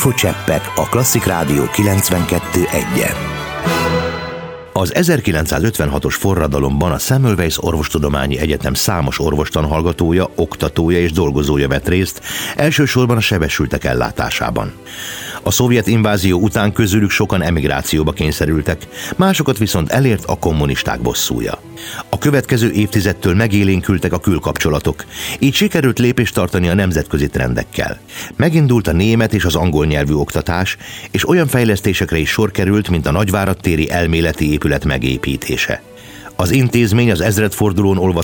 Infocseppek a Klasszik Rádió 92.1-en. Az 1956-os forradalomban a Semmelweis Orvostudományi Egyetem számos orvostanhallgatója, oktatója és dolgozója vett részt, elsősorban a sebesültek ellátásában. A szovjet invázió után közülük sokan emigrációba kényszerültek, másokat viszont elért a kommunisták bosszúja. A következő évtizedtől megélénkültek a külkapcsolatok, így sikerült lépést tartani a nemzetközi trendekkel. Megindult a német és az angol nyelvű oktatás, és olyan fejlesztésekre is sor került, mint a Nagyvárad téri elméleti épület megépítése. Az intézmény az ezredfordulón olvadt